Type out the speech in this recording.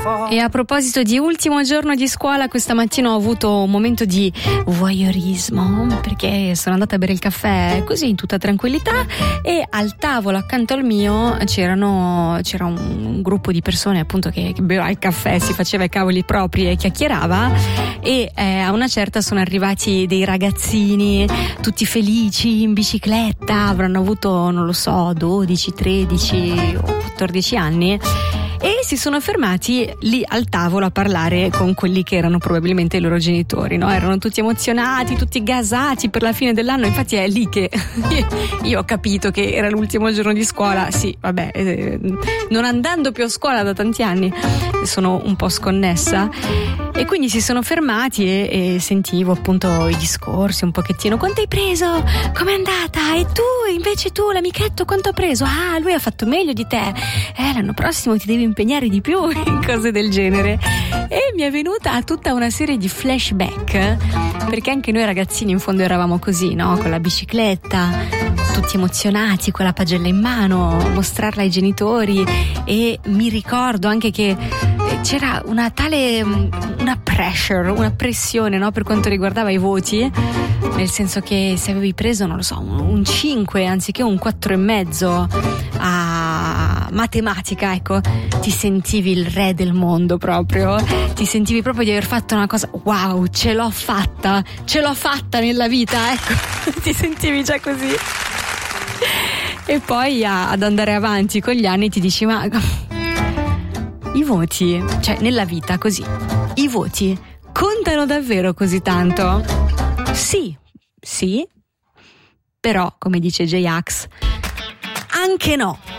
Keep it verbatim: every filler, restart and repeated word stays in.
E a proposito di ultimo giorno di scuola, questa mattina ho avuto un momento di voyeurismo, perché sono andata a bere il caffè così in tutta tranquillità e al tavolo accanto al mio c'erano c'era un, un gruppo di persone appunto che, che beveva il caffè, si faceva i cavoli propri e chiacchierava, e eh, a una certa sono arrivati dei ragazzini tutti felici in bicicletta, avranno avuto non lo so dodici, tredici o quattordici anni, e si sono fermati lì al tavolo a parlare con quelli che erano probabilmente i loro genitori, no? Erano tutti emozionati, tutti gasati per la fine dell'anno. Infatti è lì che io ho capito che era l'ultimo giorno di scuola. Sì, vabbè, eh, non andando più a scuola da tanti anni sono un po' sconnessa, e quindi si sono fermati e, e sentivo appunto i discorsi un pochettino. Quanto hai preso? Com'è andata? E tu invece, tu l'amichetto quanto ha preso? Ah, lui ha fatto meglio di te, eh, l'anno prossimo ti devi impegnare di più, cose del genere. E mi è venuta tutta una serie di flashback, perché anche noi ragazzini in fondo eravamo così, no? Con la bicicletta, tutti emozionati, con la pagella in mano, mostrarla ai genitori. E mi ricordo anche che c'era una tale una pressure, una pressione, no? Per quanto riguardava i voti, nel senso che se avevi preso, non lo so, un cinque anziché un quattro e mezzo a matematica, ecco, ti sentivi il re del mondo proprio, ti sentivi proprio di aver fatto una cosa, wow, ce l'ho fatta, ce l'ho fatta nella vita, ecco, ti sentivi già così. E poi a, ad andare avanti con gli anni ti dici, ma i voti, cioè nella vita così, i voti contano davvero così tanto? Sì, sì, però come dice J-Ax, anche no.